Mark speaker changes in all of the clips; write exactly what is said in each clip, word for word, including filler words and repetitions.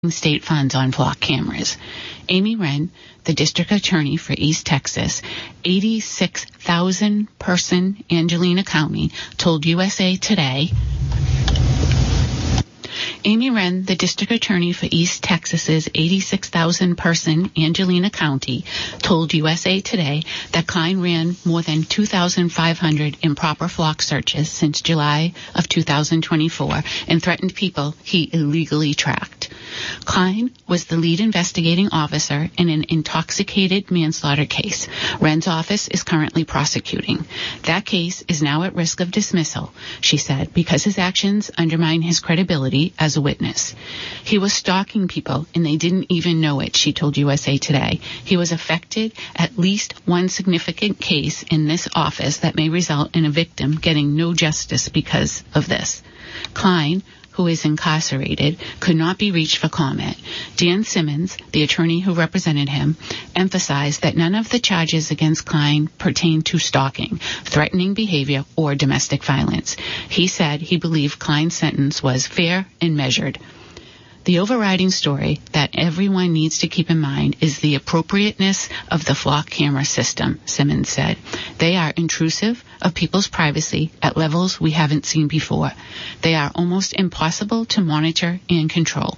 Speaker 1: wasting state funds on flock cameras. Amy Wren, the district attorney for East Texas, eighty-six thousand person Angelina County, told U S A Today, Amy Wren, the district attorney for East Texas's eighty-six thousand person Angelina County, told U S A Today that Klein ran more than two thousand five hundred improper flock searches since July of two thousand twenty-four and threatened people he illegally tracked. Klein was the lead investigating officer in an intoxicated manslaughter case Wren's office is currently prosecuting. That case is now at risk of dismissal, she said, because his actions undermine his credibility as a witness. He was stalking people and they didn't even know it, she told U S A Today. He was affected at least one significant case in this office that may result in a victim getting no justice because of this. Klein, who is incarcerated, could not be reached for comment. Dan Simmons, the attorney who represented him, emphasized that none of the charges against Klein pertained to stalking, threatening behavior, or domestic violence. He said he believed Klein's sentence was fair and measured. The overriding story that everyone needs to keep in mind is the appropriateness of the flock camera system, Simmons said. They are intrusive of people's privacy at levels we haven't seen before. They are almost impossible to monitor and control.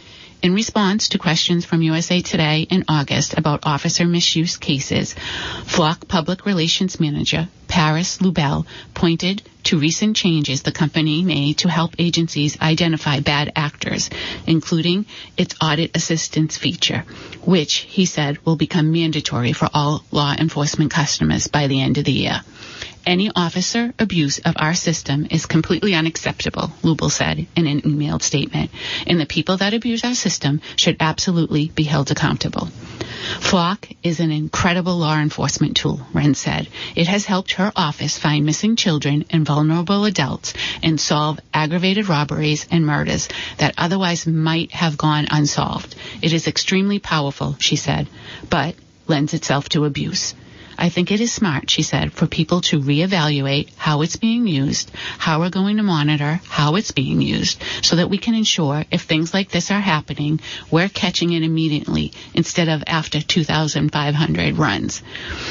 Speaker 1: In response to questions from U S A Today in August about officer misuse cases, Flock Public Relations Manager Paris Lubell pointed to recent changes the company made to help agencies identify bad actors, including its audit assistance feature, which, he said, will become mandatory for all law enforcement customers by the end of the year. Any officer abuse of our system is completely unacceptable, Lubell said in an emailed statement, and the people that abuse our system should absolutely be held accountable. Flock is an incredible law enforcement tool, Wren said. It has helped her office find missing children and vulnerable adults and solve aggravated robberies and murders that otherwise might have gone unsolved. It is extremely powerful, she said, but lends itself to abuse. I think it is smart, she said, for people to reevaluate how it's being used, how we're going to monitor how it's being used, so that we can ensure if things like this are happening, we're catching it immediately instead of after two thousand five hundred runs.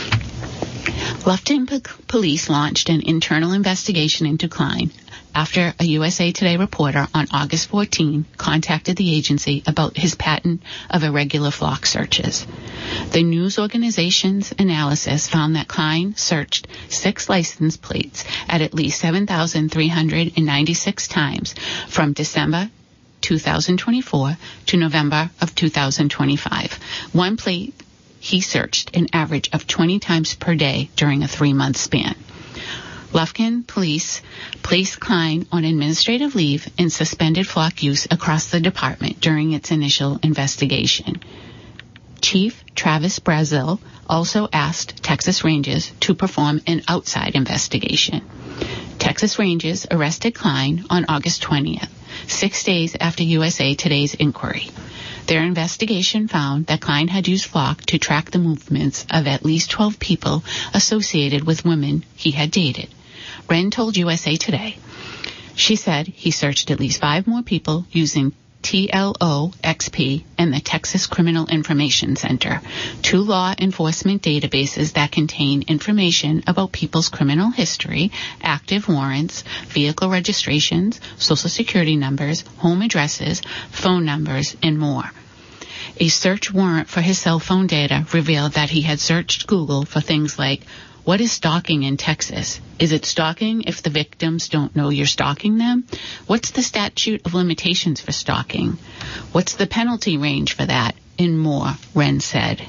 Speaker 1: Lufkin P- Police launched an internal investigation into Klein after a U S A Today reporter on August fourteenth contacted the agency about his pattern of irregular flock searches. The news organization's analysis found that Klein searched six license plates at at least seven thousand three hundred ninety-six times from December two thousand twenty-four to November of two thousand twenty-five. One plate he searched an average of twenty times per day during a three-month span. Lufkin Police placed Klein on administrative leave and suspended flock use across the department during its initial investigation. Chief Travis Brazil also asked Texas Rangers to perform an outside investigation. Texas Rangers arrested Klein on August twentieth, six days after U S A Today's inquiry. Their investigation found that Klein had used Flock to track the movements of at least twelve people associated with women he had dated. Wren told U S A Today. She said he searched at least five more people using T L O X P and the Texas Criminal Information Center, two law enforcement databases that contain information about people's criminal history, active warrants, vehicle registrations, social security numbers, home addresses, phone numbers, and more. A search warrant for his cell phone data revealed that he had searched Google for things like, what is stalking in Texas? Is it stalking if the victims don't know you're stalking them? What's the statute of limitations for stalking? What's the penalty range for that? And more, Wren said.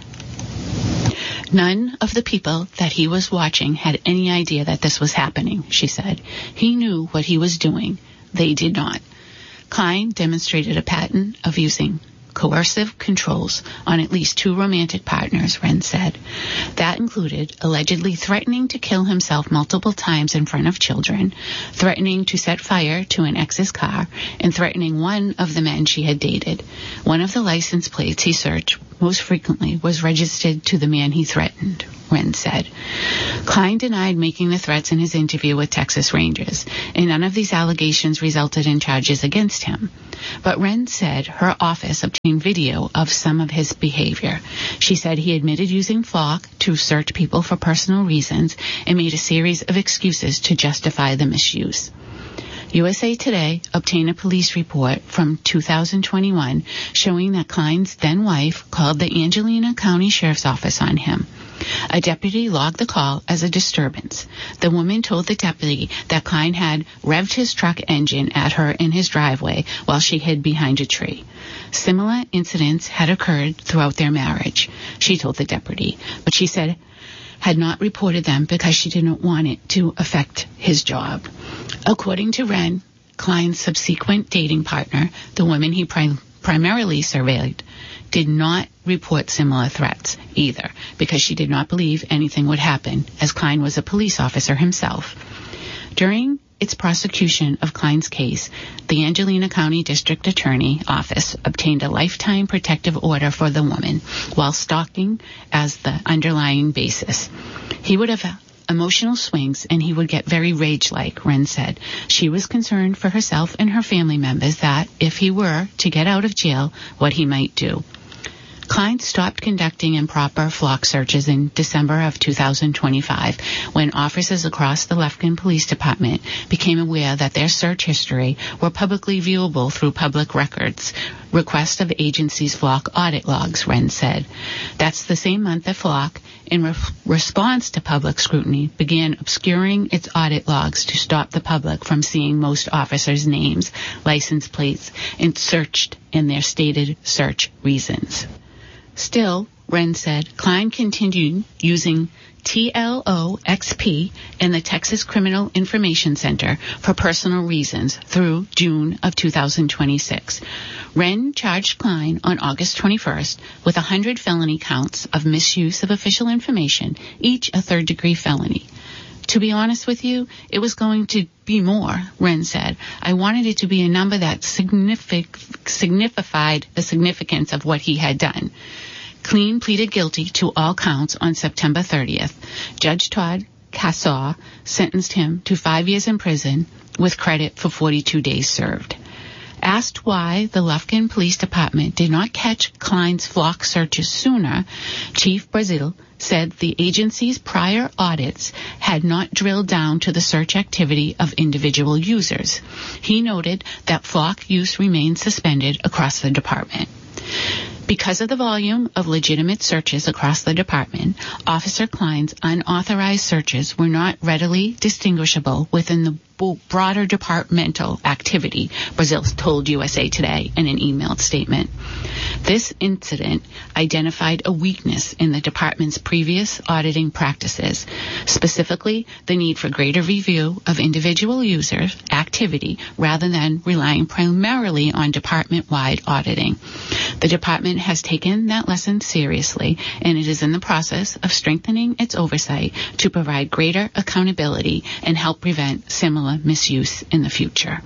Speaker 1: None of the people that he was watching had any idea that this was happening, she said. He knew what he was doing. They did not. Klein demonstrated a pattern of using coercive controls on at least two romantic partners, Wren said. That included allegedly threatening to kill himself multiple times in front of children, threatening to set fire to an ex's car, and threatening one of the men she had dated. One of the license plates he searched most frequently was registered to the man he threatened. Wren said. Klein denied making the threats in his interview with Texas Rangers, and none of these allegations resulted in charges against him. But Wren said her office obtained video of some of his behavior. She said he admitted using Flock to search people for personal reasons and made a series of excuses to justify the misuse. U S A Today obtained a police report from two thousand twenty-one showing that Klein's then-wife called the Angelina County Sheriff's Office on him. A deputy logged the call as a disturbance. The woman told the deputy that Klein had revved his truck engine at her in his driveway while she hid behind a tree. Similar incidents had occurred throughout their marriage, she told the deputy, but she said had not reported them because she didn't want it to affect his job. According to Wren, Klein's subsequent dating partner, the woman he prim- primarily surveilled, did not report similar threats either because she did not believe anything would happen, as Klein was a police officer himself. During its prosecution of Klein's case, the Angelina County District Attorney Office obtained a lifetime protective order for the woman, while stalking as the underlying basis. He would have emotional swings, and he would get very rage-like, Wren said. She was concerned for herself and her family members that, if he were to get out of jail, what he might do. Klein stopped conducting improper Flock searches in December of two thousand twenty-five when officers across the Lufkin Police Department became aware that their search history were publicly viewable through public records, request of agency's Flock audit logs, Wren said. That's the same month that Flock, in re- response to public scrutiny, began obscuring its audit logs to stop the public from seeing most officers' names, license plates, and searched in their stated search reasons. Still, Wren said, Klein continued using T L O X P and the Texas Criminal Information Center for personal reasons through June of two thousand twenty-six. Wren charged Klein on August twenty-first with one hundred felony counts of misuse of official information, each a third-degree felony. To be honest with you, it was going to be more, Wren said. I wanted it to be a number that signific- signified the significance of what he had done. Klein pleaded guilty to all counts on September thirtieth. Judge Todd Cassaw sentenced him to five years in prison with credit for forty-two days served. Asked why the Lufkin Police Department did not catch Klein's Flock searches sooner, Chief Brazil said the agency's prior audits had not drilled down to the search activity of individual users. He noted that Flock use remained suspended across the department. Because of the volume of legitimate searches across the department, Officer Klein's unauthorized searches were not readily distinguishable within the broader departmental activity, Brazil told U S A Today in an emailed statement. This incident identified a weakness in the department's previous auditing practices, specifically the need for greater review of individual users' activity rather than relying primarily on department-wide auditing. The department has taken that lesson seriously, and it is in the process of strengthening its oversight to provide greater accountability and help prevent similar misuse in the future.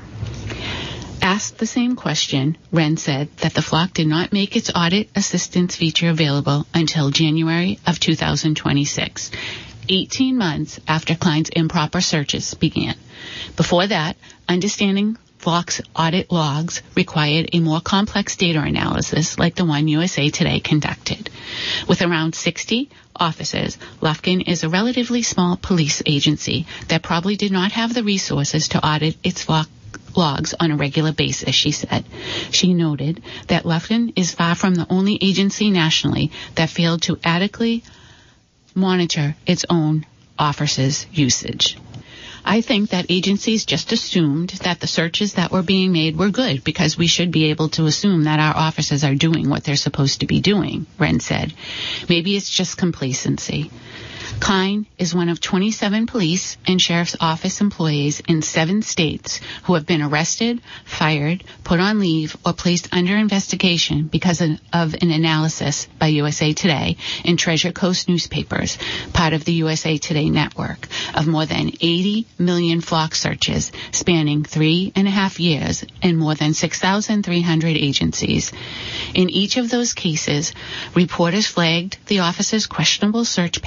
Speaker 1: Asked the same question, Wren said that the Flock did not make its audit assistance feature available until January of two thousand twenty-six, eighteen months after Klein's improper searches began. Before that, understanding Flock's audit logs required a more complex data analysis like the one U S A Today conducted. With around sixty officers, Lufkin is a relatively small police agency that probably did not have the resources to audit its Flock logs on a regular basis, she said. She noted that Lufkin is far from the only agency nationally that failed to adequately monitor its own officers' usage. I think that agencies just assumed that the searches that were being made were good because we should be able to assume that our officers are doing what they're supposed to be doing, Wren said. Maybe it's just complacency. Klein is one of twenty-seven police and sheriff's office employees in seven states who have been arrested, fired, put on leave, or placed under investigation because of an analysis by U S A Today and Treasure Coast newspapers, part of the U S A Today network, of more than eighty million Flock searches spanning three and a half years in more than six thousand three hundred agencies. In each of those cases, reporters flagged the officers' questionable search patterns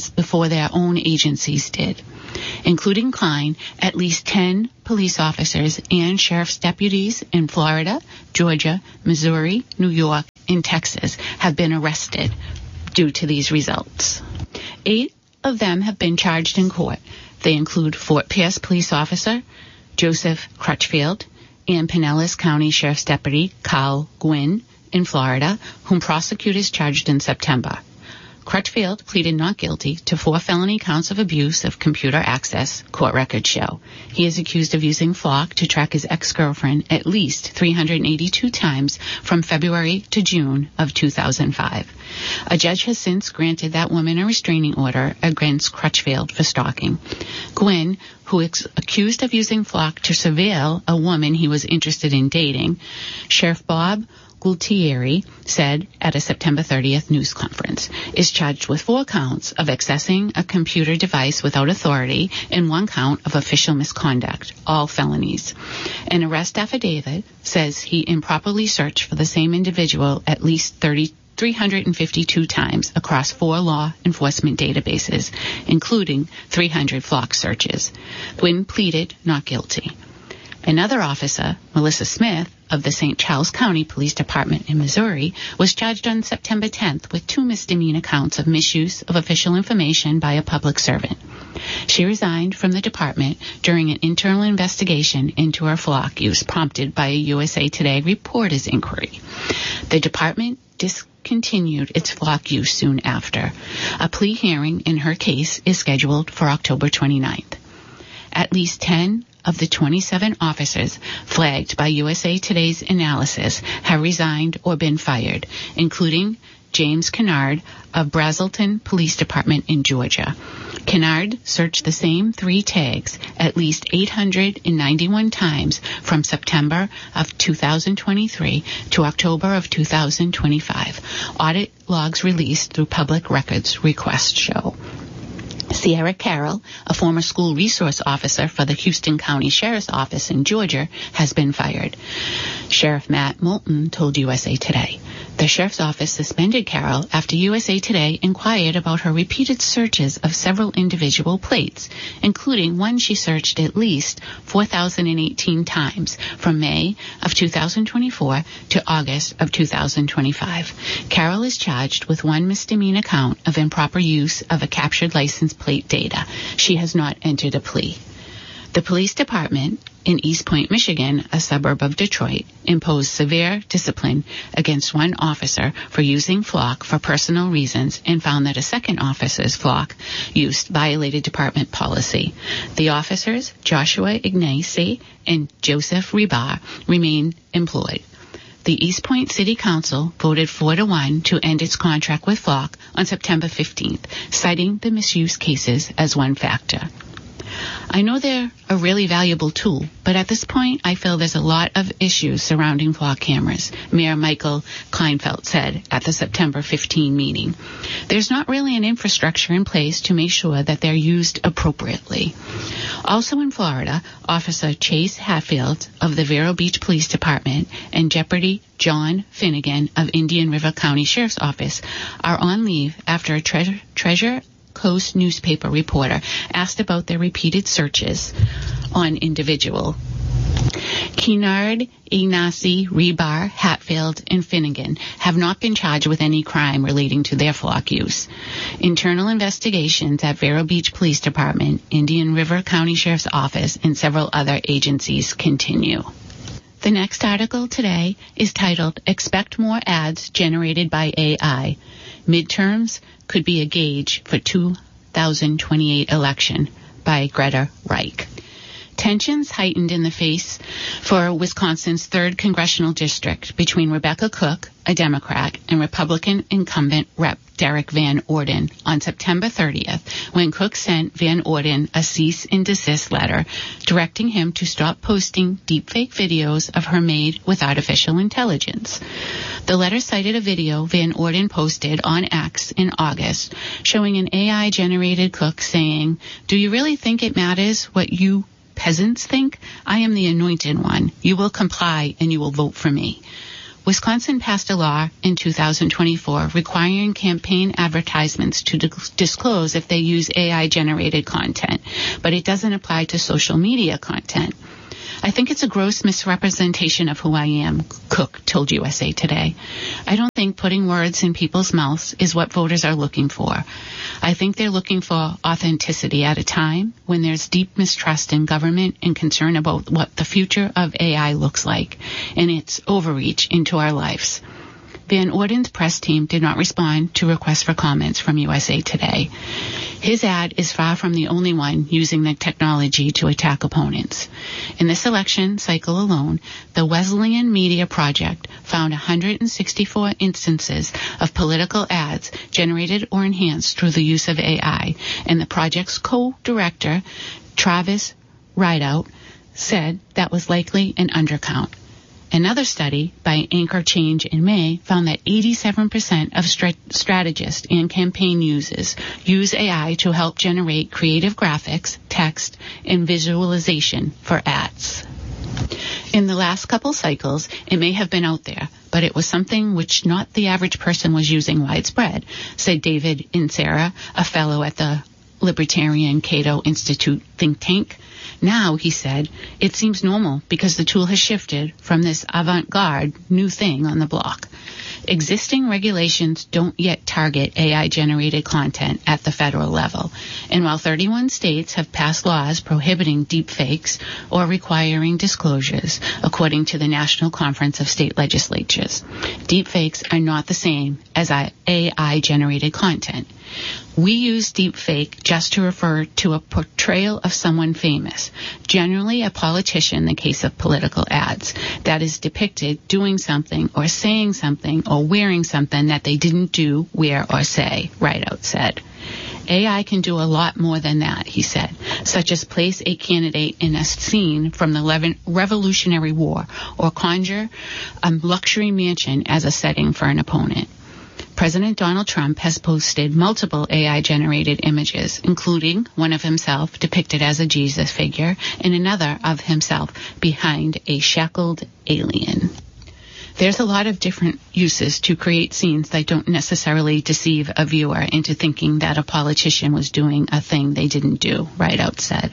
Speaker 1: details before their own agencies did. Including Klein, at least ten police officers and sheriff's deputies in Florida, Georgia, Missouri, New York, and Texas have been arrested due to these results. Eight of them have been charged in court. They include Fort Pierce police officer Joseph Crutchfield and Pinellas County Sheriff's Deputy Carl Gwynn in Florida, whom prosecutors charged in September. Crutchfield pleaded not guilty to four felony counts of abuse of computer access, court records show. He is accused of using Flock to track his ex-girlfriend at least three hundred eighty-two times from February to June of two thousand five. A judge has since granted that woman a restraining order against Crutchfield for stalking. Gwynn, who is accused of using Flock to surveil a woman he was interested in dating, Sheriff Bob Gualtieri said at a September thirtieth news conference, is charged with four counts of accessing a computer device without authority and one count of official misconduct, all felonies. An arrest affidavit says he improperly searched for the same individual at least thirty three hundred fifty-two times across four law enforcement databases, including three hundred Flock searches. Gwynn pleaded not guilty. Another officer, Melissa Smith, of the Saint Charles County Police Department in Missouri, was charged on September tenth with two misdemeanor counts of misuse of official information by a public servant. She resigned from the department during an internal investigation into her Flock use prompted by a U S A Today reporter's inquiry. The department discontinued its Flock use soon after. A plea hearing in her case is scheduled for October twenty-ninth. At least ten of the twenty-seven officers flagged by U S A Today's analysis have resigned or been fired, including James Kennard of Brazelton Police Department in Georgia. Kennard searched the same three tags at least eight hundred ninety-one times from September of two thousand twenty-three to October of two thousand twenty-five. Audit logs released through public records request show. Sierra Carroll, a former school resource officer for the Houston County Sheriff's Office in Georgia, has been fired. Sheriff Matt Moulton told U S A Today. The Sheriff's Office suspended Carroll after U S A Today inquired about her repeated searches of several individual plates, including one she searched at least four thousand eighteen times from May of two thousand twenty-four to August of two thousand twenty-five. Carroll is charged with one misdemeanor count of improper use of a captured license plate data. She has not entered a plea. The police department in East Point, Michigan, a suburb of Detroit, imposed severe discipline against one officer for using Flock for personal reasons and found that a second officer's Flock use violated department policy. The officers, Joshua Ignacy and Joseph Rebar, remain employed. The East Point City Council voted four to one to end its contract with Flock on September fifteenth, citing the misuse cases as one factor. I know they're a really valuable tool, but at this point, I feel there's a lot of issues surrounding Flock cameras, Mayor Michael Kleinfeld said at the September fifteenth meeting. There's not really an infrastructure in place to make sure that they're used appropriately. Also in Florida, Officer Chase Hatfield of the Vero Beach Police Department and Deputy John Finnegan of Indian River County Sheriff's Office are on leave after a tre- treasure Coast newspaper reporter asked about their repeated searches on individual. Kennard, Ignacy, Rebar, Hatfield, and Finnegan have not been charged with any crime relating to their Flock use. Internal investigations at Vero Beach Police Department, Indian River County Sheriff's Office, and several other agencies continue. The next article today is titled, Expect More Ads Generated by A I. Midterms could be a gauge for two thousand twenty-eight election by Greta Reich. Tensions heightened in the face for Wisconsin's third congressional district between Rebecca Cook, a Democrat, and Republican incumbent Rep Derek Van Orden on September thirtieth, when Cook sent Van Orden a cease and desist letter directing him to stop posting deepfake videos of her maid with artificial intelligence. The letter cited a video Van Orden posted on X in August showing an A I-generated Cook saying, "Do you really think it matters what you peasants think? I am the anointed one. You will comply and you will vote for me," Wisconsin passed a law in two thousand twenty-four requiring campaign advertisements to di- disclose if they use A I-generated content, but it doesn't apply to social media content. I think it's a gross misrepresentation of who I am, Cook told U S A Today. I don't think putting words in people's mouths is what voters are looking for. I think they're looking for authenticity at a time when there's deep mistrust in government and concern about what the future of A I looks like and its overreach into our lives. Van Orden's press team did not respond to requests for comments from U S A Today. His ad is far from the only one using the technology to attack opponents. In this election cycle alone, the Wesleyan Media Project found one hundred sixty-four instances of political ads generated or enhanced through the use of A I, and the project's co-director, Travis Rideout, said that was likely an undercount. Another study by Anchor Change in May found that eighty-seven percent of strat- strategists and campaign users use A I to help generate creative graphics, text, and visualization for ads. In the last couple cycles, it may have been out there, but it was something which not the average person was using widespread, said David Insera, a fellow at the Libertarian Cato Institute think tank. Now, he said, it seems normal because the tool has shifted from this avant-garde new thing on the block. Existing regulations don't yet target A I-generated content at the federal level. And while thirty-one states have passed laws prohibiting deepfakes or requiring disclosures, according to the National Conference of State Legislatures, deepfakes are not the same as A I-generated content. We use deepfake just to refer to a portrayal of someone famous, generally a politician in the case of political ads, that is depicted doing something or saying something or wearing something that they didn't do, wear, or say, Rideout said. A I can do a lot more than that, he said, such as place a candidate in a scene from the Revolutionary War or conjure a luxury mansion as a setting for an opponent. President Donald Trump has posted multiple A I-generated images, including one of himself depicted as a Jesus figure and another of himself behind a shackled alien. There's a lot of different uses to create scenes that don't necessarily deceive a viewer into thinking that a politician was doing a thing they didn't do, Rideout said.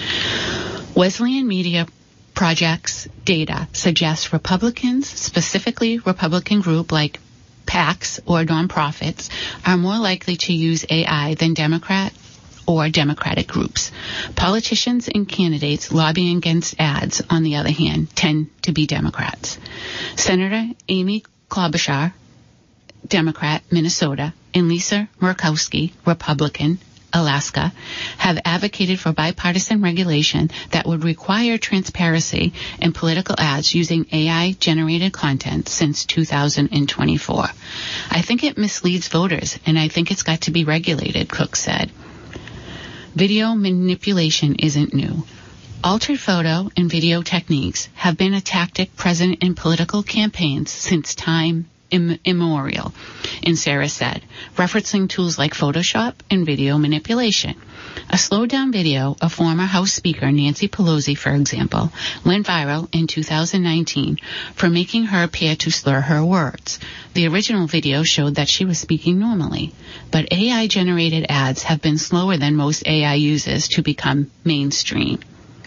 Speaker 1: Wesleyan Media Project's data suggests Republicans, specifically Republican group like PACs or nonprofits, are more likely to use A I than Democrat or Democratic groups. Politicians and candidates lobbying against ads, on the other hand, tend to be Democrats. Senator Amy Klobuchar, Democrat, Minnesota, and Lisa Murkowski, Republican, Alaska, have advocated for bipartisan regulation that would require transparency in political ads using A I-generated content since two thousand twenty-four. I think it misleads voters, and I think it's got to be regulated, Cook said. Video manipulation isn't new. Altered photo and video techniques have been a tactic present in political campaigns since time immemorial, Insera said, referencing tools like Photoshop and video manipulation. A slowed-down video of former House Speaker Nancy Pelosi, for example, went viral in two thousand nineteen for making her appear to slur her words. The original video showed that she was speaking normally, but A I-generated ads have been slower than most A I uses to become mainstream.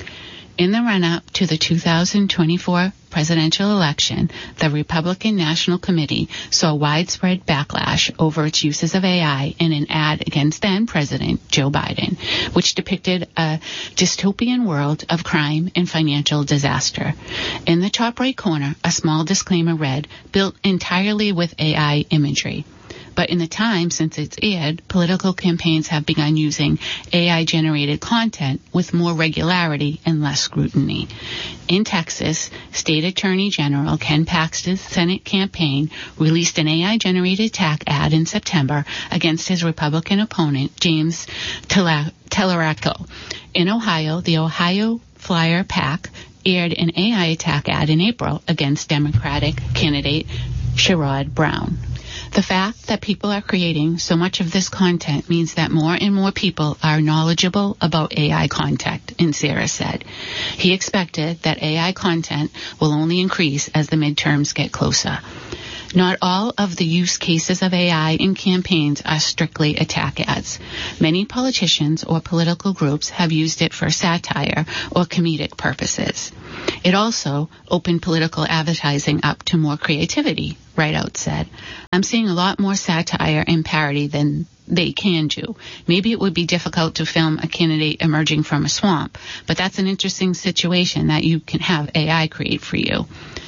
Speaker 1: In the run-up to the two thousand twenty-four presidential election, the Republican National Committee saw widespread backlash over its uses of A I in an ad against then-President Joe Biden, which depicted a dystopian world of crime and financial disaster. In the top right corner, a small disclaimer read, "Built entirely with A I imagery." But in the time since it's aired, political campaigns have begun using A I-generated content with more regularity and less scrutiny. In Texas, State Attorney General Ken Paxton's Senate campaign released an A I-generated attack ad in September against his Republican opponent, James Tellerico. In Ohio, the Ohio Flyer PAC aired an A I attack ad in April against Democratic candidate Sherrod Brown. The fact that people are creating so much of this content means that more and more people are knowledgeable about A I content, Insera said. He expected that A I content will only increase as the midterms get closer. Not all of the use cases of A I in campaigns are strictly attack ads. Many politicians or political groups have used it for satire or comedic purposes. It also opened political advertising up to more creativity, Rideout said. I'm seeing a lot more satire and parody than they can do. Maybe it would be difficult to film a candidate emerging from a swamp, but that's an interesting situation that you can have A I create for you.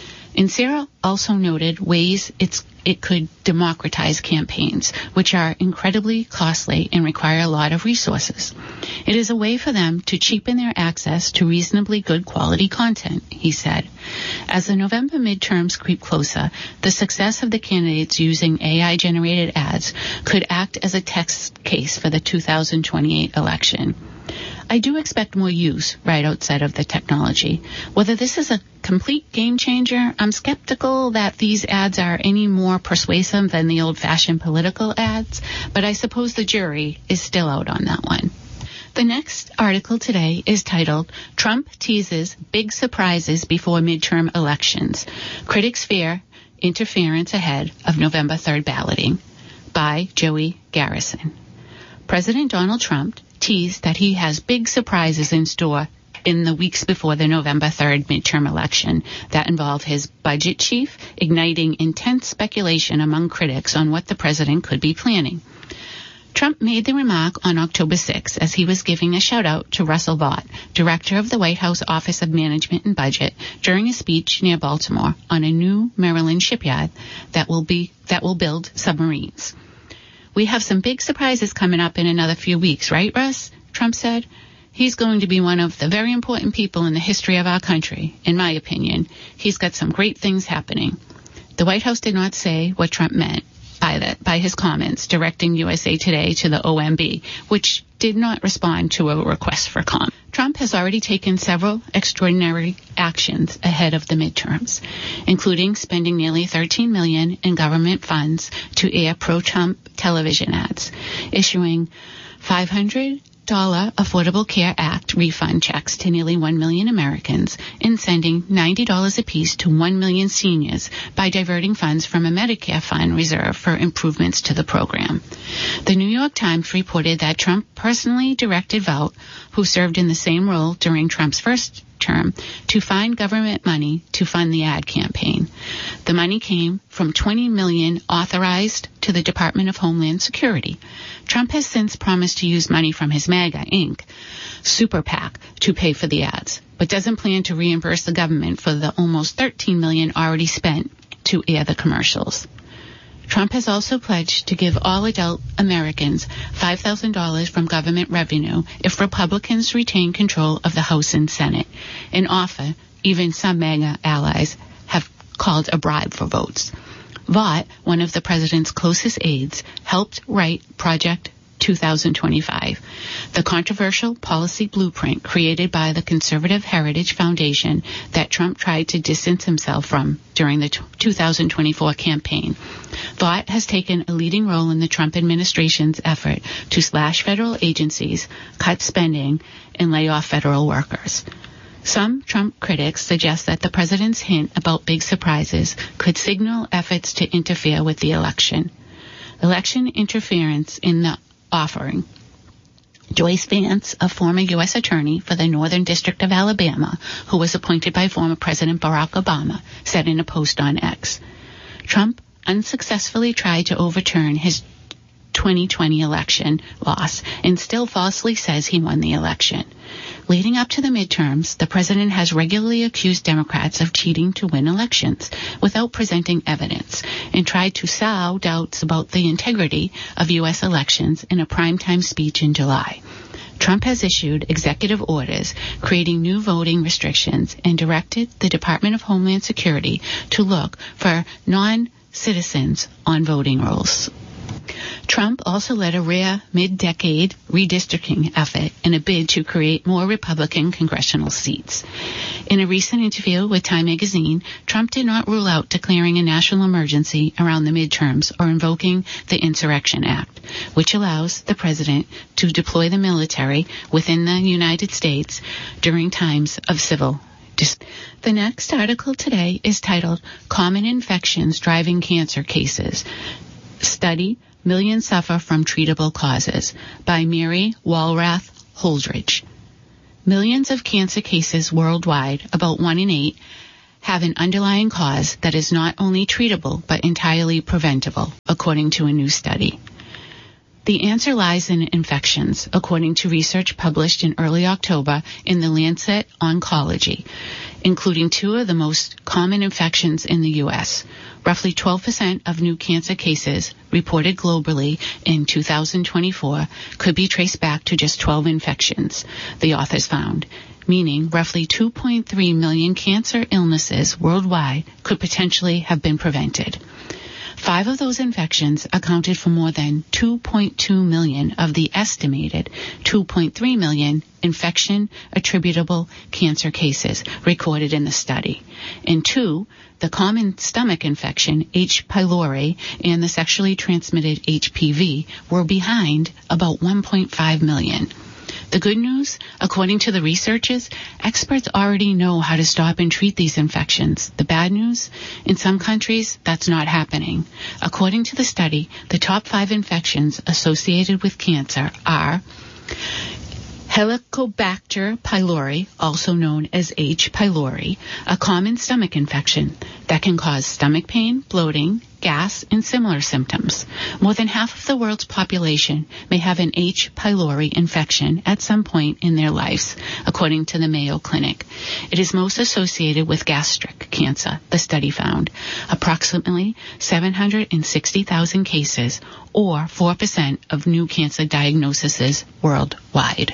Speaker 1: Insera also noted ways it's, it could democratize campaigns, which are incredibly costly and require a lot of resources. It is a way for them to cheapen their access to reasonably good quality content, he said. As the November midterms creep closer, the success of the candidates using A I-generated ads could act as a test case for the two thousand twenty-eight election. I do expect more use, Rideout said, of the technology. Whether this is a complete game changer, I'm skeptical that these ads are any more persuasive than the old-fashioned political ads, but I suppose the jury is still out on that one. The next article today is titled, Trump Teases Big Surprises Before Midterm Elections. Critics Fear Interference Ahead of November third Balloting, by Joey Garrison. President Donald Trump teased that he has big surprises in store in the weeks before the November third midterm election that involve his budget chief, igniting intense speculation among critics on what the president could be planning. Trump made the remark on October sixth as he was giving a shout-out to Russell Vought, director of the White House Office of Management and Budget, during a speech near Baltimore on a new Maryland shipyard that will be that will build submarines. We have some big surprises coming up in another few weeks, right, Russ? Trump said. He's going to be one of the very important people in the history of our country, in my opinion. He's got some great things happening. The White House did not say what Trump meant by that, by his comments directing U S A Today to the O M B, which did not respond to a request for comment. Trump has already taken several extraordinary actions ahead of the midterms, including spending nearly thirteen million dollars in government funds to air pro-Trump television ads, issuing five hundred dollars Affordable Care Act refund checks to nearly one million Americans, and sending ninety dollars apiece to one million seniors by diverting funds from a Medicare fund reserved for improvements to the program. The New York Times reported that Trump personally directed Vought, who served in the same role during Trump's first term, to find government money to fund the ad campaign. The money came from twenty million dollars authorized to the Department of Homeland Security. Trump has since promised to use money from his MAGA, Incorporated super PAC to pay for the ads, but doesn't plan to reimburse the government for the almost thirteen million dollars already spent to air the commercials. Trump has also pledged to give all adult Americans five thousand dollars from government revenue if Republicans retain control of the House and Senate, an offer even some MAGA allies have called a bribe for votes. Vought, one of the president's closest aides, helped write Project two thousand twenty-five, the controversial policy blueprint created by the Conservative Heritage Foundation that Trump tried to distance himself from during the two thousand twenty-four campaign. Vought has taken a leading role in the Trump administration's effort to slash federal agencies, cut spending, and lay off federal workers. Some Trump critics suggest that the president's hint about big surprises could signal efforts to interfere with the election. Election interference in the offering. Joyce Vance, a former U S attorney for the Northern District of Alabama, who was appointed by former President Barack Obama, said in a post on X, Trump unsuccessfully tried to overturn his twenty twenty election loss and still falsely says he won the election. Leading up to the midterms, the president has regularly accused Democrats of cheating to win elections without presenting evidence and tried to sow doubts about the integrity of U S elections in a primetime speech in July. Trump has issued executive orders creating new voting restrictions and directed the Department of Homeland Security to look for non-citizens on voting rolls. Trump also led a rare mid-decade redistricting effort in a bid to create more Republican congressional seats. In a recent interview with Time magazine, Trump did not rule out declaring a national emergency around the midterms or invoking the Insurrection Act, which allows the president to deploy the military within the United States during times of civil The next article today is titled Common Infections Driving Cancer Cases. Study, Millions Suffer from Treatable Causes by Mary Walrath Holdridge. Millions of cancer cases worldwide, about one in eight, have an underlying cause that is not only treatable but entirely preventable, according to a new study. The answer lies in infections, according to research published in early October in the Lancet Oncology, including two of the most common infections in the U S. Roughly twelve percent of new cancer cases reported globally in two thousand twenty-four could be traced back to just twelve infections, the authors found, meaning roughly two point three million cancer illnesses worldwide could potentially have been prevented. Five of those infections accounted for more than two point two million of the estimated two point three million infection-attributable cancer cases recorded in the study. And two, the common stomach infection, H. pylori, and the sexually transmitted H P V were behind about one point five million. The good news, according to the researchers, experts already know how to stop and treat these infections. The bad news, in some countries, that's not happening. According to the study, the top five infections associated with cancer are Helicobacter pylori, also known as H. pylori, a common stomach infection that can cause stomach pain, bloating, gas, and similar symptoms. More than half of the world's population may have an H. pylori infection at some point in their lives, according to the Mayo Clinic. It is most associated with gastric cancer, the study found. Approximately seven hundred sixty thousand cases, or four percent of new cancer diagnoses worldwide.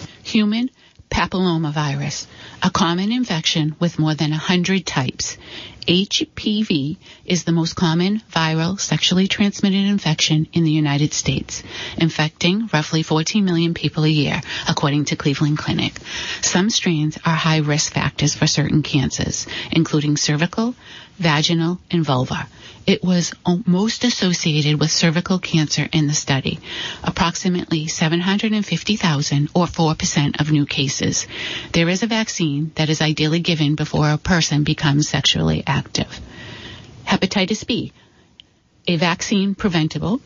Speaker 1: Human papillomavirus, a common infection with more than one hundred types. H P V is the most common viral sexually transmitted infection in the United States, infecting roughly fourteen million people a year, according to Cleveland Clinic. Some strains are high risk factors for certain cancers, including cervical, vaginal, and vulvar. It was most associated with cervical cancer in the study, approximately seven hundred fifty thousand, or four percent of new cases. There is a vaccine that is ideally given before a person becomes sexually active. Hepatitis B, a vaccine preventable,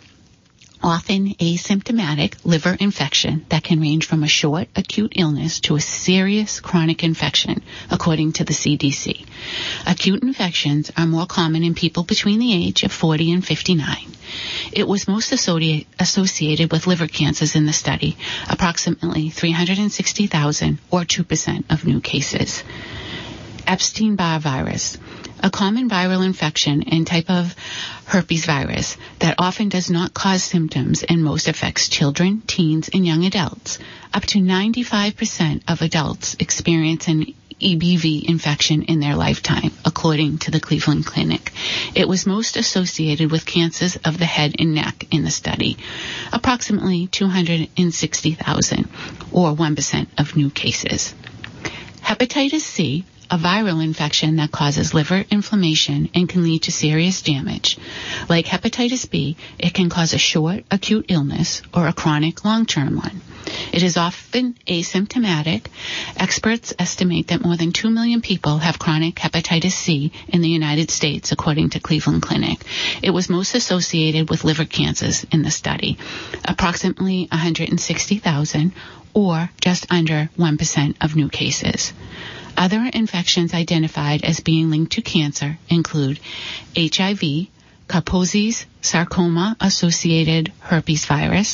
Speaker 1: often asymptomatic liver infection that can range from a short acute illness to a serious chronic infection, according to the C D C. Acute infections are more common in people between the age of forty and fifty-nine. It was most associate, associated with liver cancers in the study, approximately three hundred sixty thousand, or two percent of new cases. Epstein-Barr virus, a common viral infection and type of herpes virus that often does not cause symptoms and most affects children, teens, and young adults. Up to ninety-five percent of adults experience an E B V infection in their lifetime, according to the Cleveland Clinic. It was most associated with cancers of the head and neck in the study, approximately two hundred sixty thousand, or one percent of new cases. Hepatitis C, a viral infection that causes liver inflammation and can lead to serious damage. Like hepatitis B, it can cause a short, acute illness or a chronic, long-term one. It is often asymptomatic. Experts estimate that more than two million people have chronic hepatitis C in the United States, according to Cleveland Clinic. It was most associated with liver cancers in the study, approximately one hundred sixty thousand, or just under one percent of new cases. Other infections identified as being linked to cancer include H I V, Kaposi's sarcoma-associated herpes virus,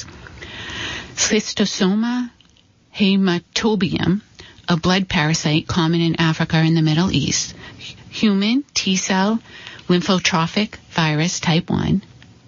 Speaker 1: Schistosoma hematobium, a blood parasite common in Africa and the Middle East, human T-cell lymphotrophic virus type one,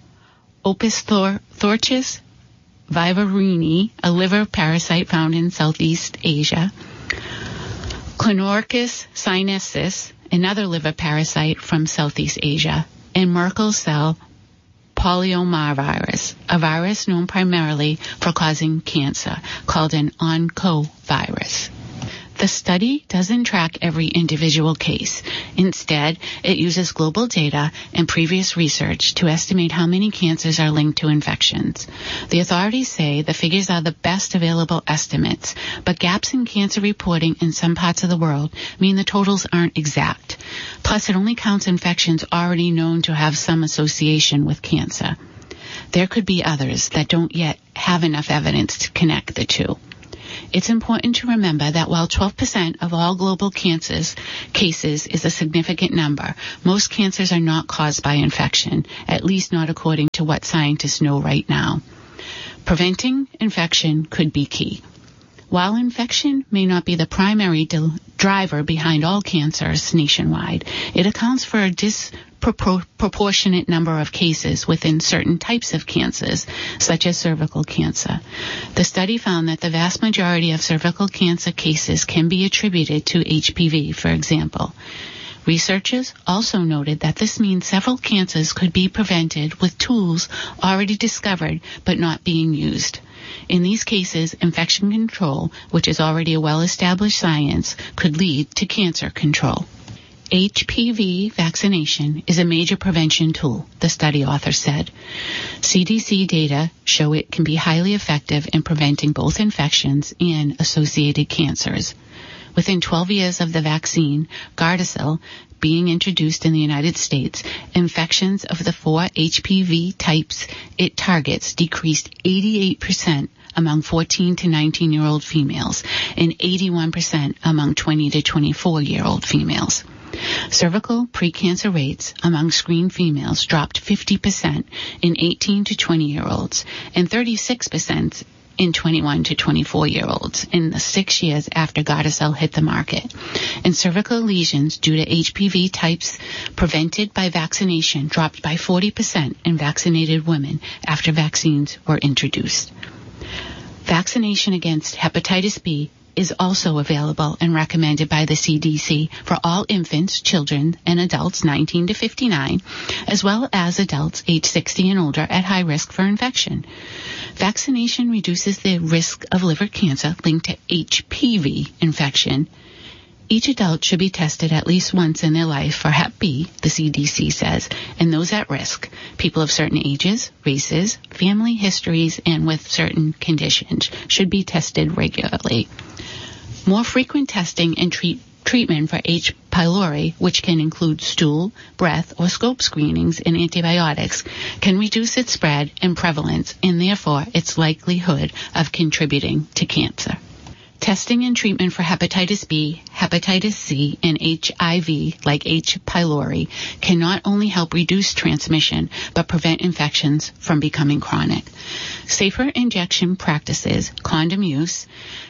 Speaker 1: Opisthochus vivarini, a liver parasite found in Southeast Asia, Clonorchis sinensis, another liver parasite from Southeast Asia, and Merkel cell polyomavirus, a virus known primarily for causing cancer, called an oncovirus. The study doesn't track every individual case. Instead, it uses global data and previous research to estimate how many cancers are linked to infections. The authorities say the figures are the best available estimates, but gaps in cancer reporting in some parts of the world mean the totals aren't exact. Plus, it only counts infections already known to have some association with cancer. There could be others that don't yet have enough evidence to connect the two. It's important to remember that while twelve percent of all global cancers cases is a significant number, most cancers are not caused by infection, at least not according to what scientists know right now. Preventing infection could be key. While infection may not be the primary del- driver behind all cancers nationwide, it accounts for a disproportionate number of cases within certain types of cancers, such as cervical cancer. The study found that the vast majority of cervical cancer cases can be attributed to H P V, for example. Researchers also noted that this means several cancers could be prevented with tools already discovered but not being used. In these cases, infection control, which is already a well-established science, could lead to cancer control. H P V vaccination is a major prevention tool, the study author said. C D C data show it can be highly effective in preventing both infections and associated cancers. Within twelve years of the vaccine, Gardasil, being introduced in the United States, infections of the four H P V types it targets decreased eighty-eight percent among fourteen to nineteen-year-old females and eighty-one percent among twenty to twenty-four-year-old females. Cervical precancer rates among screened females dropped fifty percent in eighteen to twenty-year-olds and thirty-six percent in twenty-one to twenty-four-year-olds in the six years after Gardasil hit the market. And cervical lesions due to H P V types prevented by vaccination dropped by forty percent in vaccinated women after vaccines were introduced. Vaccination against hepatitis B is also available and recommended by the C D C for all infants, children, and adults nineteen to fifty-nine, as well as adults age sixty and older at high risk for infection. Vaccination reduces the risk of liver cancer linked to H P V infection. Each adult should be tested at least once in their life for Hep B, the C D C says, and those at risk, people of certain ages, races, family histories, and with certain conditions, should be tested regularly. More frequent testing and treat, treatment for H. pylori, which can include stool, breath, or scope screenings and antibiotics, can reduce its spread and prevalence and therefore its likelihood of contributing to cancer. Testing and treatment for hepatitis B, hepatitis C, and H I V, like H. pylori, can not only help reduce transmission, but prevent infections from becoming chronic. Safer injection practices, condom use,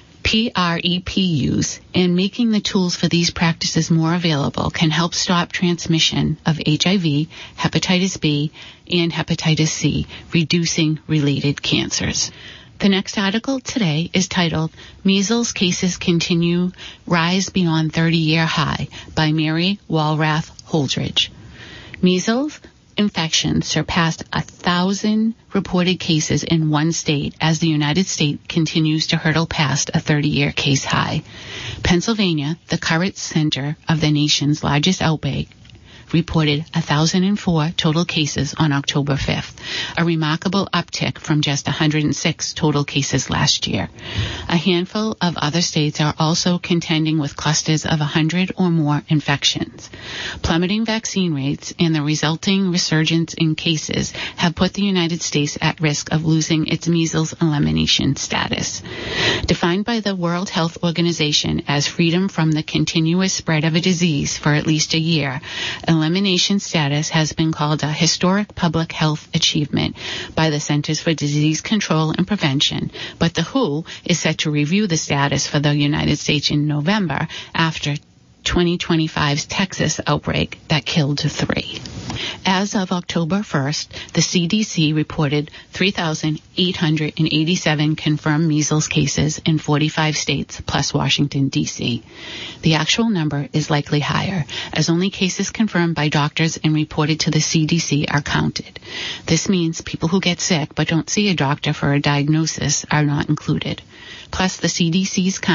Speaker 1: PrEP use, and making the tools for these practices more available can help stop transmission of H I V, hepatitis B, and hepatitis C, reducing related cancers. The next article today is titled, Measles Cases Continue Rise Beyond thirty-Year High by Mary Walrath Holdridge. Measles infections surpassed a thousand reported cases in one state as the United States continues to hurtle past a thirty-year case high. Pennsylvania, the current center of the nation's largest outbreak, reported one thousand four total cases on October fifth, a remarkable uptick from just one hundred six total cases last year. A handful of other states are also contending with clusters of one hundred or more infections. Plummeting vaccine rates and the resulting resurgence in cases have put the United States at risk of losing its measles elimination status. Defined by the World Health Organization as freedom from the continuous spread of a disease for at least a year, elimination status has been called a historic public health achievement by the Centers for Disease Control and Prevention, but the W H O is set to review the status for the United States in November after twenty twenty-five's Texas outbreak that killed three. As of October first, the C D C reported three thousand eight hundred eighty-seven confirmed measles cases in forty-five states plus Washington, D C The actual number is likely higher, as only cases confirmed by doctors and reported to the C D C are counted. This means people who get sick but don't see a doctor for a diagnosis are not included. Plus, the C D C's count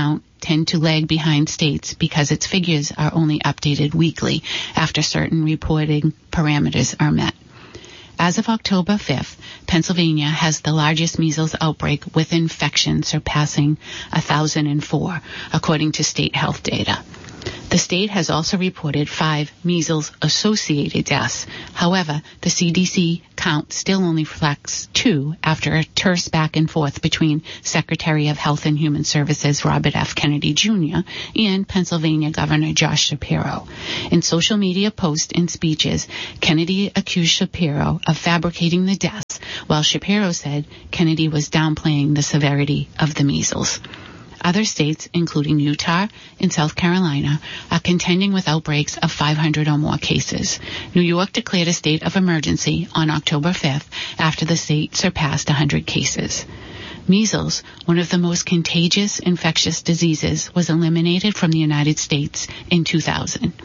Speaker 1: tend to lag behind states because its figures are only updated weekly after certain reporting parameters are met. As of October fifth, Pennsylvania has the largest measles outbreak with infections surpassing one thousand four, according to state health data. The state has also reported five measles-associated deaths. However, the C D C count still only reflects two after a terse back and forth between Secretary of Health and Human Services Robert F. Kennedy Junior and Pennsylvania Governor Josh Shapiro. In social media posts and speeches, Kennedy accused Shapiro of fabricating the deaths, while Shapiro said Kennedy was downplaying the severity of the measles. Other states, including Utah and South Carolina, are contending with outbreaks of five hundred or more cases. New York declared a state of emergency on October fifth after the state surpassed one hundred cases. Measles, one of the most contagious infectious diseases, was eliminated from the United States in two thousand.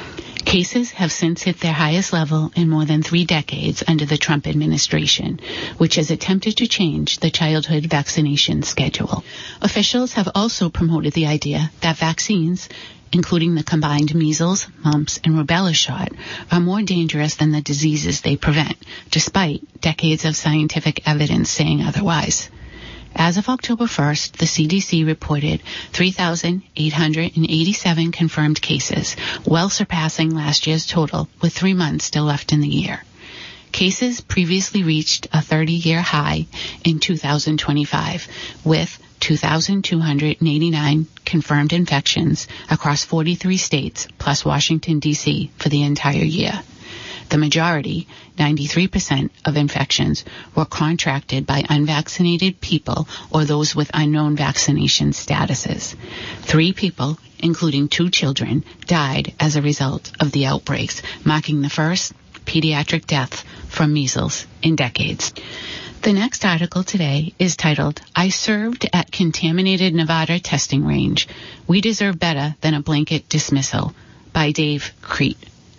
Speaker 1: Cases have since hit their highest level in more than three decades under the Trump administration, which has attempted to change the childhood vaccination schedule. Officials have also promoted the idea that vaccines, including the combined measles, mumps, and rubella shot, are more dangerous than the diseases they prevent, despite decades of scientific evidence saying otherwise. As of October first, the C D C reported three thousand eight hundred eighty-seven confirmed cases, well surpassing last year's total, with three months still left in the year. Cases previously reached a thirty-year high in two thousand twenty-five, with two thousand two hundred eighty-nine confirmed infections across forty-three states, plus Washington, D C, for the entire year. The majority, ninety-three percent of infections, were contracted by unvaccinated people or those with unknown vaccination statuses. Three people, including two children, died as a result of the outbreaks, marking the first pediatric death from measles in decades. The next article today is titled, I Served at Contaminated Nevada Testing Range. We Deserve Better Than a Blanket Dismissal, by Dave Crete.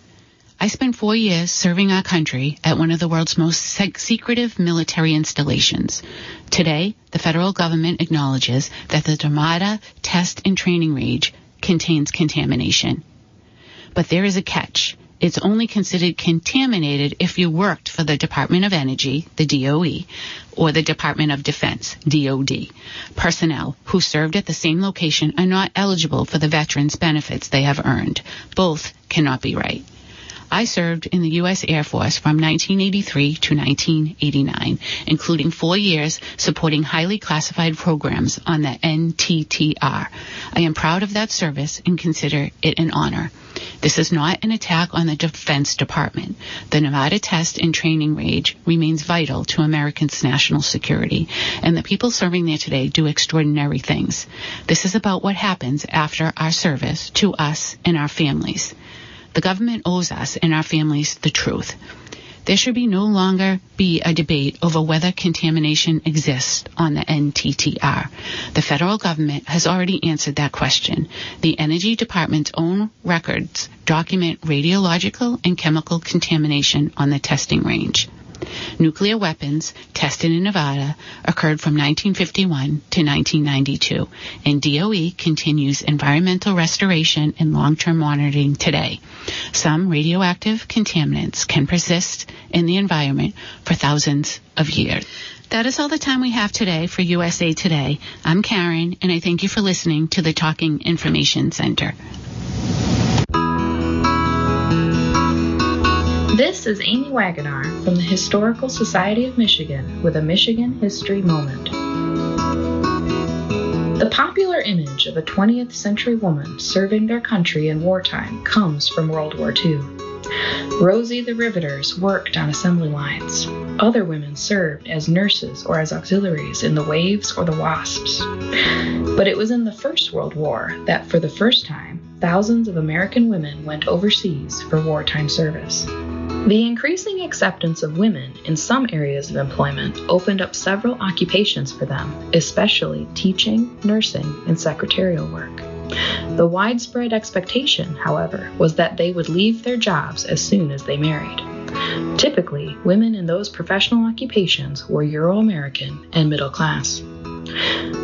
Speaker 1: I spent four years serving our country at one of the world's most sec- secretive military installations. Today, the federal government acknowledges that the Nevada Test and Training Range contains contamination. But there is a catch. It's only considered contaminated if you worked for the Department of Energy, the D O E, or the Department of Defense, D O D. Personnel who served at the same location are not eligible for the veterans' benefits they have earned. Both cannot be right. I served in the U S Air Force from nineteen eighty-three to nineteen eighty-nine, including four years supporting highly classified programs on the N T T R. I am proud of that service and consider it an honor. This is not an attack on the Defense Department. The Nevada Test and Training Range remains vital to Americans' national security, and the people serving there today do extraordinary things. This is about what happens after our service to us and our families. The government owes us and our families the truth. There should be no longer be a debate over whether contamination exists on the N T T R. The federal government has already answered that question. The Energy Department's own records document radiological and chemical contamination on the testing range. Nuclear weapons tested in Nevada occurred from nineteen fifty-one to nineteen ninety-two, and D O E continues environmental restoration and long-term monitoring today. Some radioactive contaminants can persist in the environment for thousands of years. That is all the time we have today for U S A Today. I'm Karen, and I thank you for listening to the Talking Information Center.
Speaker 2: This is Amy Wagonar from the Historical Society of Michigan with a Michigan History Moment. The popular image of a twentieth century woman serving their country in wartime comes from World War Two. Rosie the Riveters worked on assembly lines. Other women served as nurses or as auxiliaries in the Waves or the Wasps. But it was in the First World War that, for the first time, thousands of American women went overseas for wartime service. The increasing acceptance of women in some areas of employment opened up several occupations for them, especially teaching, nursing, and secretarial work. The widespread expectation, however, was that they would leave their jobs as soon as they married. Typically, women in those professional occupations were Euro-American and middle class.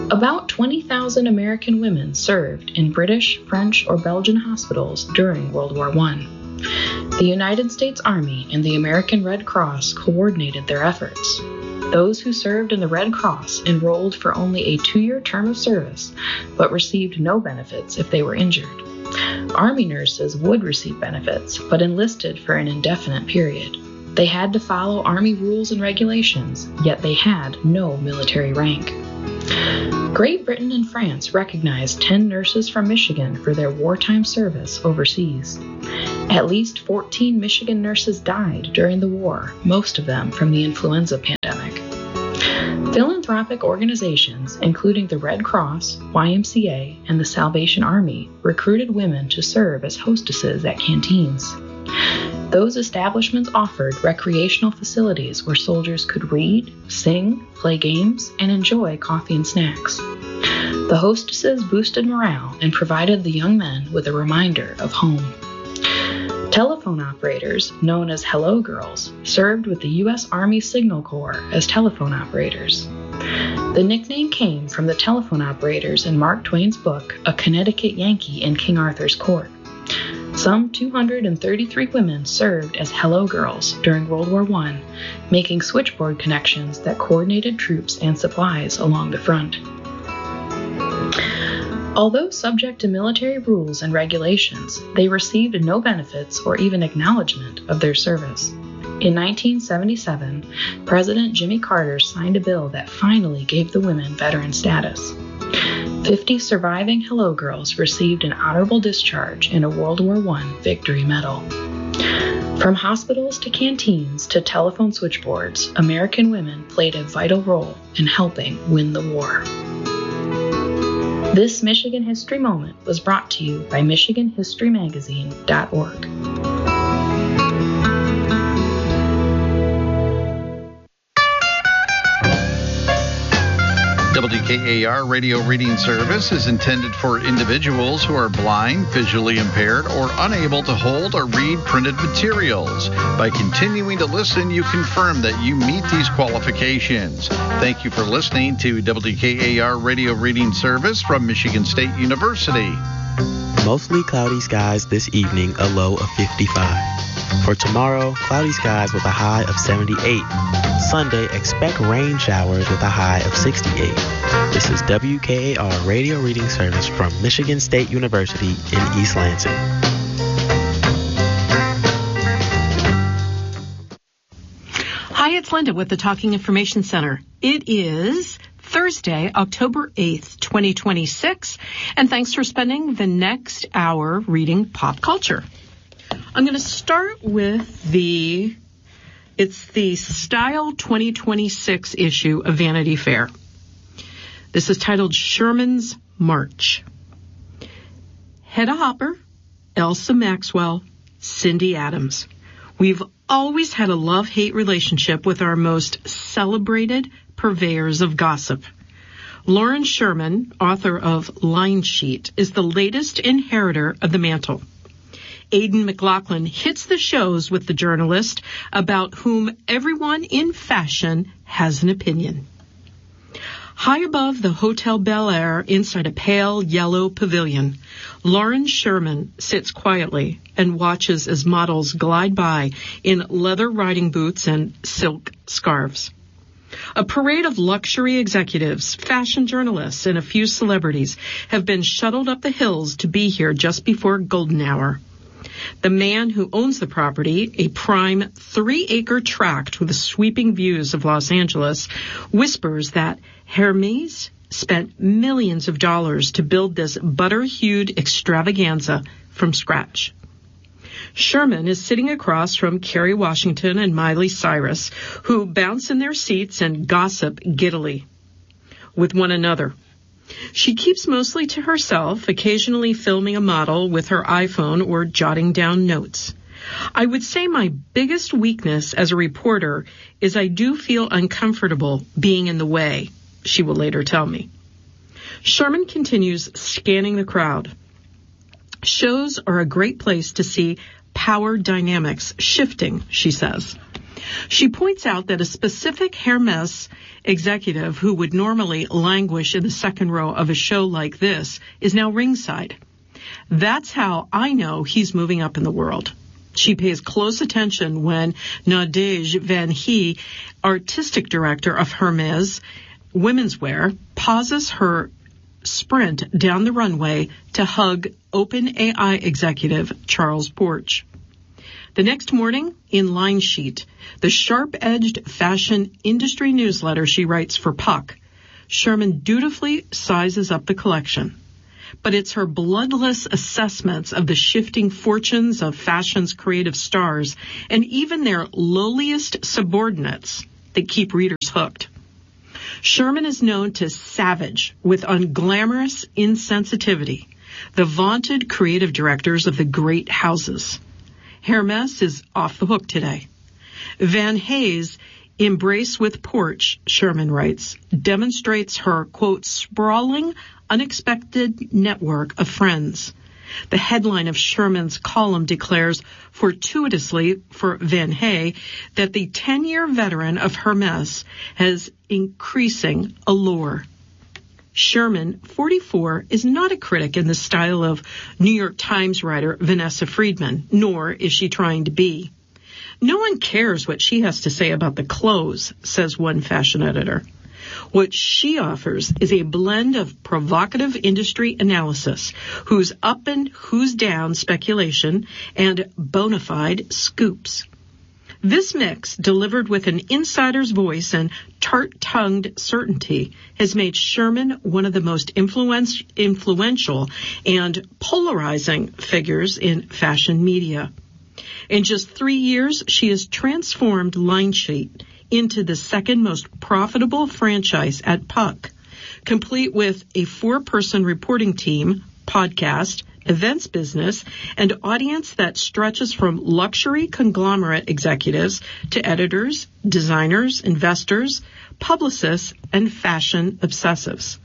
Speaker 2: About twenty thousand American women served in British, French, or Belgian hospitals during World War One. The United States Army and the American Red Cross coordinated their efforts. Those who served in the Red Cross enrolled for only a two-year term of service, but received no benefits if they were injured. Army nurses would receive benefits, but enlisted for an indefinite period. They had to follow Army rules and regulations, yet they had no military rank. Great Britain and France recognized ten nurses from Michigan for their wartime service overseas. At least fourteen Michigan nurses died during the war, most of them from the influenza pandemic. Philanthropic organizations, including the Red Cross, Y M C A, and the Salvation Army, recruited women to serve as hostesses at canteens. Those establishments offered recreational facilities where soldiers could read, sing, play games, and enjoy coffee and snacks. The hostesses boosted morale and provided the young men with a reminder of home. Telephone operators, known as Hello Girls, served with the U S Army Signal Corps as telephone operators. The nickname came from the telephone operators in Mark Twain's book, A Connecticut Yankee in King Arthur's Court. Some two hundred thirty-three women served as Hello Girls during World War One, making switchboard connections that coordinated troops and supplies along the front. Although subject to military rules and regulations, they received no benefits or even acknowledgement of their service. In nineteen seventy-seven, President Jimmy Carter signed a bill that finally gave the women veteran status. Fifty surviving Hello Girls received an honorable discharge and a World War One Victory Medal. From hospitals to canteens to telephone switchboards, American women played a vital role in helping win the war. This Michigan History Moment was brought to you by Michigan History Magazine dot org.
Speaker 3: W K A R Radio Reading Service is intended for individuals who are blind, visually impaired, or unable to hold or read printed materials. By continuing to listen, you confirm that you meet these qualifications. Thank you for listening to W K A R Radio Reading Service from Michigan State University.
Speaker 4: Mostly cloudy skies this evening, a low of fifty-five. For tomorrow, cloudy skies with a high of seventy-eight. Sunday, expect rain showers with a high of sixty-eight. This is W K A R Radio Reading Service from Michigan State University in East Lansing.
Speaker 5: Hi, it's Linda with the Talking Information Center. It is Thursday, October eighth, twenty twenty-six, and thanks for spending the next hour reading pop culture. I'm going to start with the, it's the Style twenty twenty-six issue of Vanity Fair. This is titled Sherman's March. Hedda Hopper, Elsa Maxwell, Cindy Adams. We've always had a love-hate relationship with our most celebrated purveyors of gossip. Lauren Sherman, author of Line Sheet, is the latest inheritor of the mantle. Aidan McLaughlin hits the shows with the journalist about whom everyone in fashion has an opinion. High above the Hotel Bel Air, inside a pale yellow pavilion, Lauren Sherman sits quietly and watches as models glide by in leather riding boots and silk scarves. A parade of luxury executives, fashion journalists, and a few celebrities have been shuttled up the hills to be here just before golden hour. The man who owns the property, a prime three-acre tract with sweeping views of Los Angeles, whispers that Hermes spent millions of dollars to build this butter-hued extravaganza from scratch. Sherman is sitting across from Kerry Washington and Miley Cyrus, who bounce in their seats and gossip giddily with one another. She keeps mostly to herself, occasionally filming a model with her iPhone or jotting down notes. I would say my biggest weakness as a reporter is I do feel uncomfortable being in the way, she will later tell me. Sherman continues scanning the crowd. Shows are a great place to see power dynamics shifting, she says. She points out that a specific Hermès executive who would normally languish in the second row of a show like this is now ringside. That's how I know he's moving up in the world. She pays close attention when Nadège Van Hee, artistic director of Hermès women's wear, pauses her sprint down the runway to hug OpenAI executive Charles Porch. The next morning, in Line Sheet, the sharp-edged fashion industry newsletter she writes for Puck, Sherman dutifully sizes up the collection. But it's her bloodless assessments of the shifting fortunes of fashion's creative stars and even their lowliest subordinates that keep readers hooked. Sherman is known to savage with unglamorous insensitivity the vaunted creative directors of the great houses. Hermès is off the hook today. Van Hee's embrace with Porch, Sherman writes, demonstrates her, quote, sprawling, unexpected network of friends. The headline of Sherman's column declares fortuitously for Van Hee that the ten-year veteran of Hermès has increasing allure. Sherman, forty-four, is not a critic in the style of New York Times writer Vanessa Friedman, nor is she trying to be. No one cares what she has to say about the clothes, says one fashion editor. What she offers is a blend of provocative industry analysis, who's up and who's down speculation, and bona fide scoops. This mix, delivered with an insider's voice and tart-tongued certainty, has made Sherman one of the most influence, influential and polarizing figures in fashion media. In just three years, she has transformed Line Sheet into the second most profitable franchise at Puck, complete with a four-person reporting team, podcast, events business, and audience that stretches from luxury conglomerate executives to editors, designers, investors, publicists, and fashion obsessives.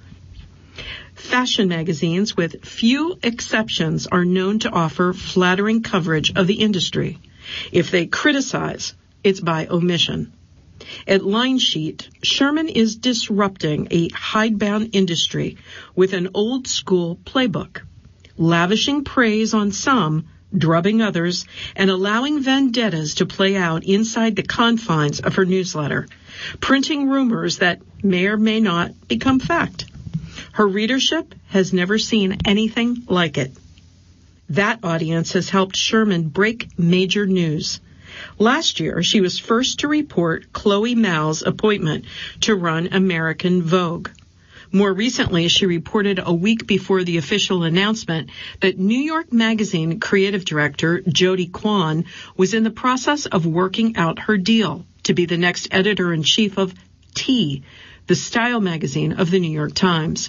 Speaker 5: Fashion magazines, with few exceptions, are known to offer flattering coverage of the industry. If they criticize, it's by omission. At Line Sheet, Sherman is disrupting a hidebound industry with an old-school playbook, lavishing praise on some, drubbing others, and allowing vendettas to play out inside the confines of her newsletter, printing rumors that may or may not become fact. Her readership has never seen anything like it. That audience has helped Sherman break major news. Last year, she was first to report Chloe Mao's appointment to run American Vogue. More recently, she reported a week before the official announcement that New York Magazine creative director Jody Kwan was in the process of working out her deal to be the next editor-in-chief of T, the style magazine of the New York Times.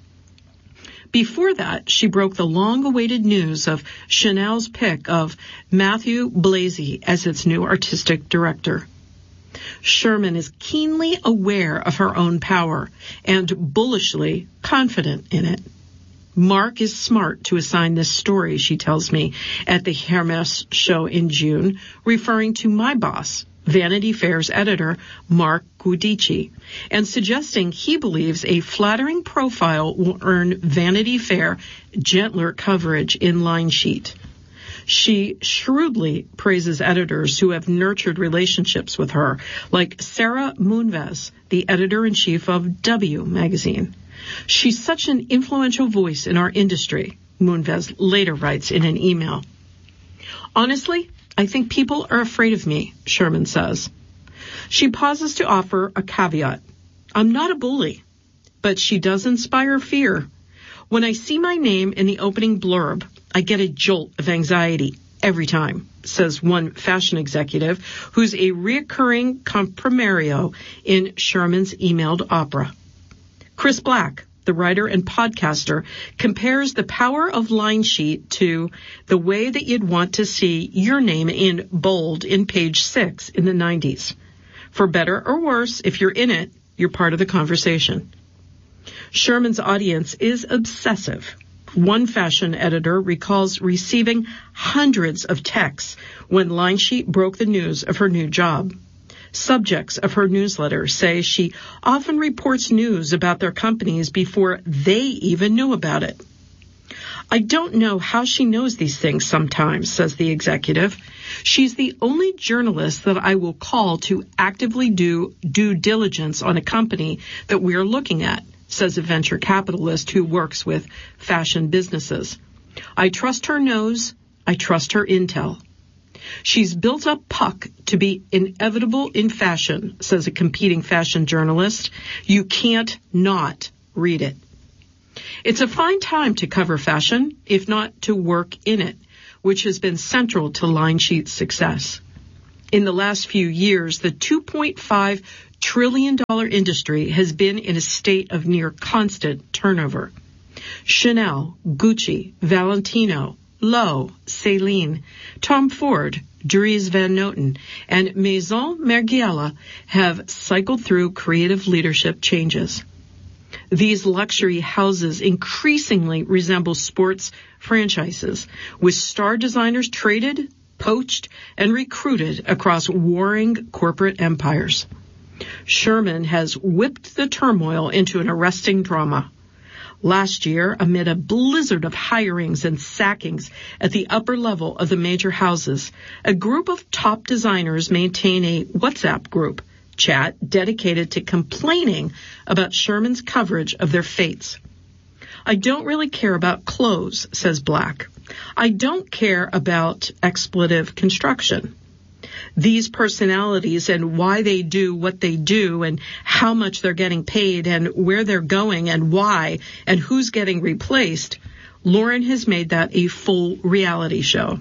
Speaker 5: Before that, she broke the long-awaited news of Chanel's pick of Matthew Blasey as its new artistic director. Sherman is keenly aware of her own power and bullishly confident in it. Mark is smart to assign this story, she tells me, at the Hermès show in June, referring to my boss, Vanity Fair's editor, Mark Guidici, and suggesting he believes a flattering profile will earn Vanity Fair gentler coverage in Line Sheet. She shrewdly praises editors who have nurtured relationships with her, like Sarah Moonves, the editor-in-chief of W magazine. She's such an influential voice in our industry, Moonves later writes in an email. Honestly, I think people are afraid of me, Sherman says. She pauses to offer a caveat. I'm not a bully, but she does inspire fear. When I see my name in the opening blurb, I get a jolt of anxiety every time, says one fashion executive who's a reoccurring comprimario in Sherman's emailed opera. Chris Black, the writer and podcaster, compares the power of Line Sheet to the way that you'd want to see your name in bold in page six in the nineties. For better or worse, if you're in it, you're part of the conversation. Sherman's audience is obsessive. One fashion editor recalls receiving hundreds of texts when Line Sheet broke the news of her new job. Subjects of her newsletter say she often reports news about their companies before they even knew about it. I don't know how she knows these things sometimes, says the executive. She's the only journalist that I will call to actively do due diligence on a company that we're looking at, says a venture capitalist who works with fashion businesses. I trust her nose. I trust her intel. She's built up Puck to be inevitable in fashion, says a competing fashion journalist. You can't not read it. It's a fine time to cover fashion, if not to work in it, which has been central to Line Sheet's success. In the last few years, the two point five trillion dollars industry has been in a state of near constant turnover. Chanel, Gucci, Valentino, Loewe, Celine, Tom Ford, Dries Van Noten, and Maison Margiela have cycled through creative leadership changes. These luxury houses increasingly resemble sports franchises, with star designers traded, poached, and recruited across warring corporate empires. Sherman has whipped the turmoil into an arresting drama. Last year, amid a blizzard of hirings and sackings at the upper level of the major houses, a group of top designers maintain a WhatsApp group chat dedicated to complaining about Sherman's coverage of their fates. I don't really care about clothes, says Black. I don't care about expletive construction. These personalities and why they do what they do and how much they're getting paid and where they're going and why and who's getting replaced, Lauren has made that a full reality show.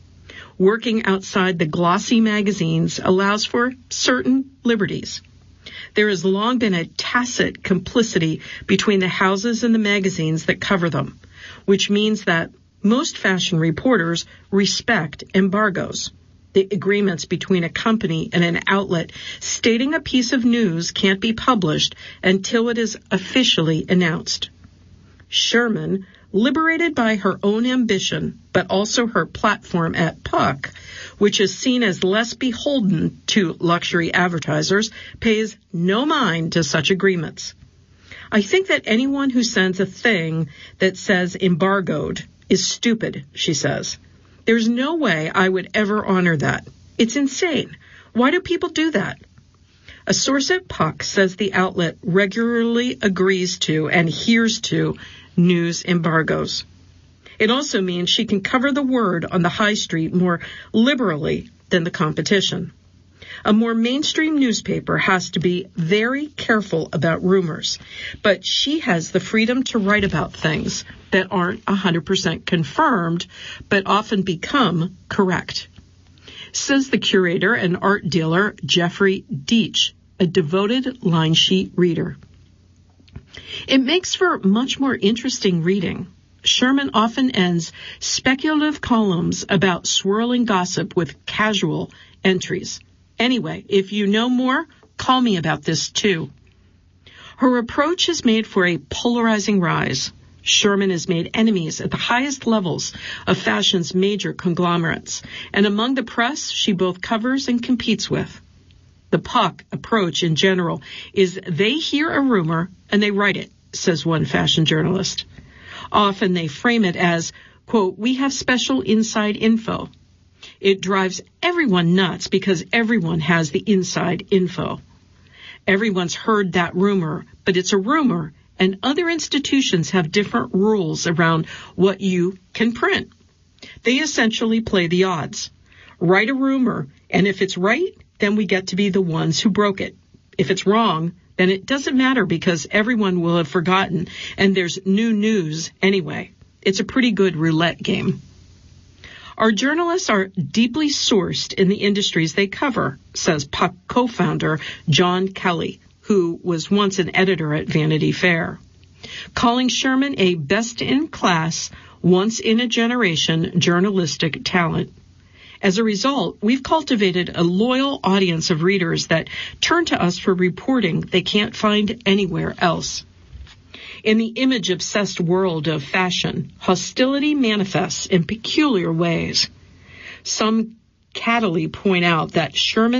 Speaker 5: Working outside the glossy magazines allows for certain liberties. There has long been a tacit complicity between the houses and the magazines that cover them, which means that most fashion reporters respect embargoes, the agreements between a company and an outlet stating a piece of news can't be published until it is officially announced. Sherman, liberated by her own ambition, but also her platform at Puck, which is seen as less beholden to luxury advertisers, pays no mind to such agreements. I think that anyone who sends a thing that says embargoed is stupid, she says. There's no way I would ever honor that. It's insane. Why do people do that? A source at Puck says the outlet regularly agrees to and adheres to news embargoes. It also means she can cover the word on the high street more liberally than the competition. A more mainstream newspaper has to be very careful about rumors, but she has the freedom to write about things that aren't one hundred percent confirmed, but often become correct, says the curator and art dealer Jeffrey Deitch, a devoted Line Sheet reader. It makes for much more interesting reading. Sherman often ends speculative columns about swirling gossip with casual entries. Anyway, if you know more, call me about this too. Her approach has made for a polarizing rise. Sherman has made enemies at the highest levels of fashion's major conglomerates, and among the press she both covers and competes with. The Puck approach in general is they hear a rumor and they write it, says one fashion journalist. Often they frame it as, quote, we have special inside info. It drives everyone nuts because everyone has the inside info. Everyone's heard that rumor, but it's a rumor, and other institutions have different rules around what you can print. They essentially play the odds. Write a rumor, and if it's right, then we get to be the ones who broke it. If it's wrong, then it doesn't matter because everyone will have forgotten, and there's new news anyway. It's a pretty good roulette game. Our journalists are deeply sourced in the industries they cover, says Puck co-founder John Kelly, who was once an editor at Vanity Fair, calling Sherman a best-in-class, once-in-a-generation journalistic talent. As a result, we've cultivated a loyal audience of readers that turn to us for reporting they can't find anywhere else. In the image-obsessed world of fashion, hostility manifests in peculiar ways. Some cattily point out that Sherman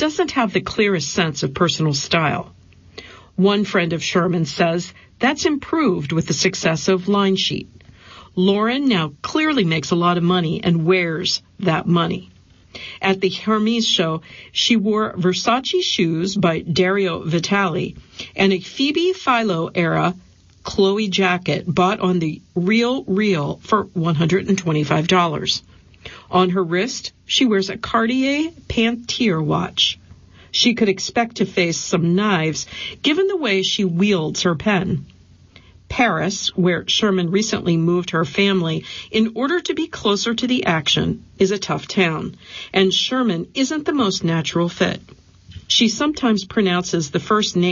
Speaker 5: doesn't have the clearest sense of personal style. One friend of Sherman says that's improved with the success of Line Sheet. Lauren now clearly makes a lot of money and wears that money. At the Hermes show, she wore Versace shoes by Dario Vitale and a Phoebe Philo era Chloe jacket bought on the Real Real for one hundred twenty-five dollars. On her wrist, she wears a Cartier Pantier watch. She could expect to face some knives, given the way she wields her pen. Paris, where Sherman recently moved her family in order to be closer to the action, is a tough town, and Sherman isn't the most natural fit. She sometimes pronounces the first name